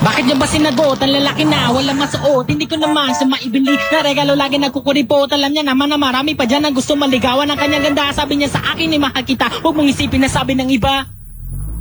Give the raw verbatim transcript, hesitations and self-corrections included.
Bakit niya ba sinagot? Ang lalaki na walang masuot. Hindi ko naman sa maibili na regalo lagi nagkukuripot. Alam niya naman na marami pa dyan ang gusto maligawan ng kanyang ganda. Sabi niya sa akin ay mahal kita. Huwag mong isipin na sabi ng iba.